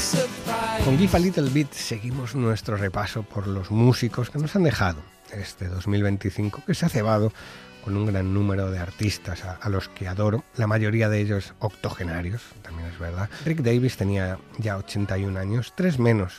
Con Give a Little Bit seguimos nuestro repaso por los músicos que nos han dejado este 2025, que se ha cebado con un gran número de artistas a los que adoro, la mayoría de ellos octogenarios, también es verdad. Rick Davies tenía ya 81 años, 3 menos